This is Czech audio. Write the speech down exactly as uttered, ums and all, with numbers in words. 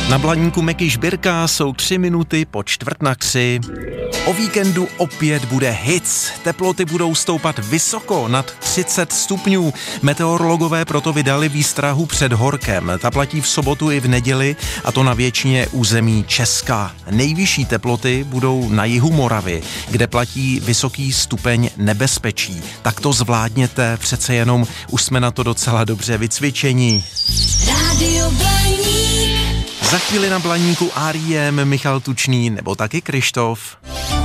Na Blaníku Meky Žbírka jsou tři minuty po čtvrt na tři. O víkendu opět bude hic. Teploty budou stoupat vysoko nad třicet stupňů. Meteorologové proto vydali výstrahu před horkem. Ta platí v sobotu i v neděli, a to na většině území Česka. Nejvyšší teploty budou na jihu Moravy, kde platí vysoký stupeň nebezpečí. Tak to zvládněte, přece jenom už jsme na to docela dobře vycvičení. Rádio Blaník. Za chvíli na Blaníku R E M Michal Tučný nebo taky Krištof.